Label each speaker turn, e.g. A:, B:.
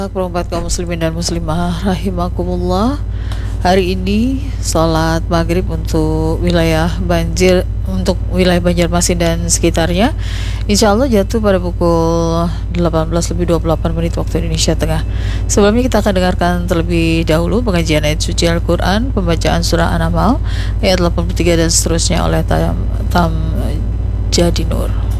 A: Hormat kaum muslimin dan muslimah rahimakumullah. Hari ini sholat maghrib untuk wilayah Banjarmasin dan sekitarnya insya Allah jatuh pada pukul 18:28 waktu Indonesia Tengah. Sebelumnya kita akan dengarkan terlebih dahulu pengajian ayat suci Al-Quran, pembacaan surah An-Naml ayat 83 dan seterusnya oleh Tam Jadi Nur.